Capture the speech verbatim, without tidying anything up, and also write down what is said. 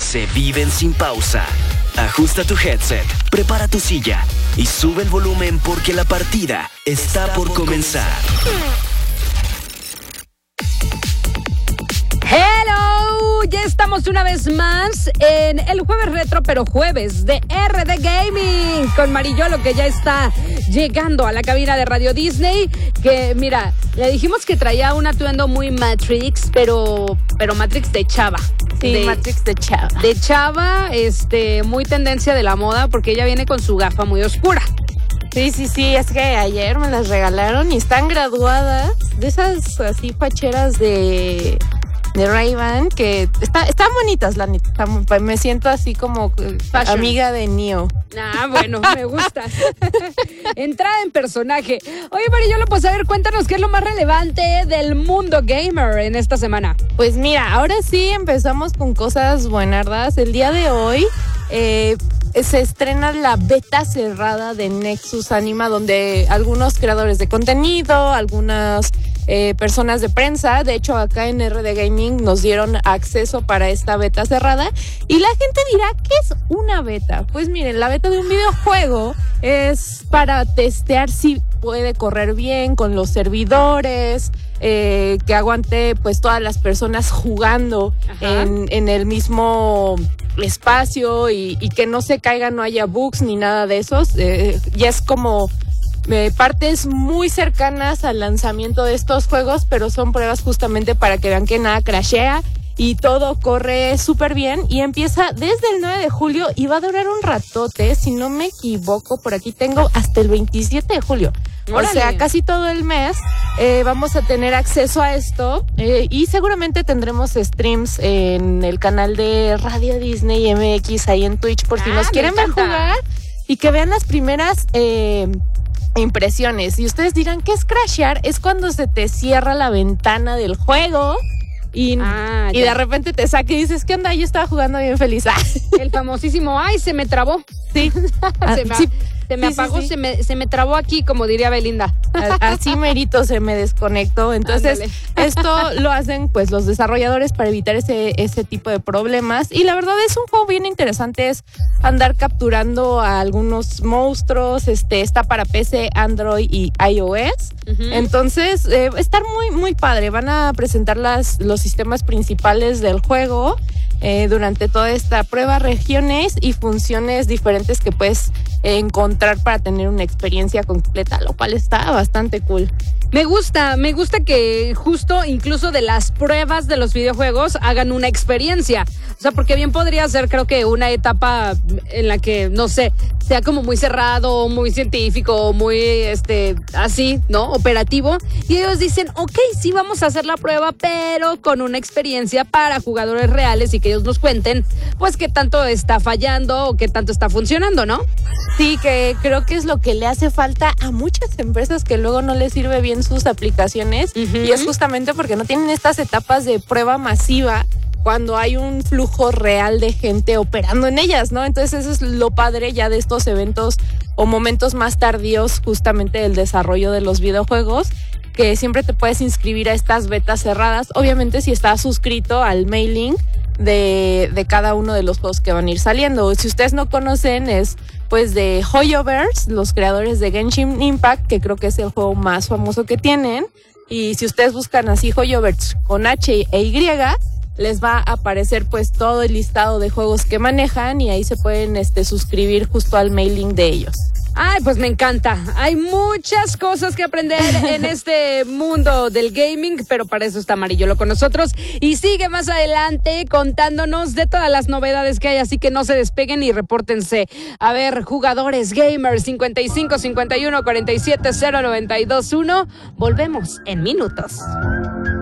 se viven sin pausa. Ajusta tu headset, prepara tu silla y sube el volumen porque la partida está, está por comenzar. ¡Hello! Ya estamos una vez más en el Jueves Retro, pero jueves de R D Gaming con Marillolo, que ya está llegando a la cabina de Radio Disney. Que mira, le dijimos que traía un atuendo muy Matrix, pero, pero Matrix de chava. Sí, de, Matrix de chava. De chava, este, muy tendencia de la moda, porque ella viene con su gafa muy oscura. Sí, sí, sí, es que ayer me las regalaron y están graduadas de esas así facheras de... de Ray-Ban, que está, están bonitas, la neta. Me siento así como Fashion. Amiga de Neo. Ah, bueno, me gusta. Entrada en personaje. Oye, Marillolo, pues a ver, cuéntanos qué es lo más relevante del mundo gamer en esta semana. Pues mira, ahora sí empezamos con cosas buenardas. El día de hoy eh, se estrena la beta cerrada de Nexus Anima, donde algunos creadores de contenido, algunas... Eh, personas de prensa, de hecho acá en R D Gaming nos dieron acceso para esta beta cerrada y la gente dirá, ¿qué es una beta? Pues miren, la beta de un videojuego es para testear si puede correr bien con los servidores, eh, que aguante pues todas las personas jugando en, en el mismo espacio y, y que no se caiga, no haya bugs ni nada de esos. Eh, ya es como... Eh, partes muy cercanas al lanzamiento de estos juegos, pero son pruebas justamente para que vean que nada crashea y todo corre súper bien y empieza desde el nueve de julio y va a durar un ratote, si no me equivoco, por aquí tengo hasta el veintisiete de julio. ¡Órale! O sea, casi todo el mes eh, vamos a tener acceso a esto eh, y seguramente tendremos streams en el canal de Radio Disney M X ahí en Twitch por si ah, nos quieren ver jugar y que vean las primeras... Eh, impresiones. Y ustedes dirán, ¿qué es crashear? Es cuando se te cierra la ventana del juego y, ah, y de repente te saca y dices, ¿qué onda? Yo estaba jugando bien feliz. El famosísimo, ¡ay, se me trabó! Sí. se me, sí. Se me sí, apagó, sí, sí. Se, me, se me trabó aquí, como diría Belinda. Así merito se me desconectó. Entonces, Ándale. Esto lo hacen pues los desarrolladores para evitar ese, ese tipo de problemas. Y la verdad es un juego bien interesante, es andar capturando a algunos monstruos. Este está para P C, Android y iOS. Uh-huh. Entonces, eh, estar muy, muy padre. Van a presentar las, los sistemas principales del juego. Eh, durante toda esta prueba, regiones y funciones diferentes que puedes eh, encontrar para tener una experiencia completa, lo cual está bastante cool. Me gusta, me gusta que justo incluso de las pruebas de los videojuegos hagan una experiencia. O sea, porque bien podría ser, creo que una etapa en la que, no sé, sea como muy cerrado, muy científico, muy, este, así, ¿no? Operativo. Y ellos dicen, ok, sí vamos a hacer la prueba, pero con una experiencia para jugadores reales y que ellos nos cuenten, pues, qué tanto está fallando o qué tanto está funcionando, ¿no? Sí, que creo que es lo que le hace falta a muchas empresas que luego no les sirve bien sus aplicaciones. Uh-huh. Y es justamente porque no tienen estas etapas de prueba masiva cuando hay un flujo real de gente operando en ellas, ¿no? Entonces eso es lo padre ya de estos eventos o momentos más tardíos justamente del desarrollo de los videojuegos, que siempre te puedes inscribir a estas betas cerradas, obviamente si estás suscrito al mailing de, de cada uno de los juegos que van a ir saliendo. Si ustedes no conocen, es pues de Hoyoverse, los creadores de Genshin Impact, que creo que es el juego más famoso que tienen. Y si ustedes buscan así Hoyoverse con H e Y, les va a aparecer pues todo el listado de juegos que manejan y ahí se pueden este, suscribir justo al mailing de ellos. Ay, pues me encanta. Hay muchas cosas que aprender en este mundo del gaming, pero para eso está Marillolo con nosotros y sigue más adelante contándonos de todas las novedades que hay, así que no se despeguen y repórtense. A ver, jugadores gamers, cincuenta y cinco, cincuenta y uno, cuarenta y siete, cero noventa y dos uno. Volvemos en minutos.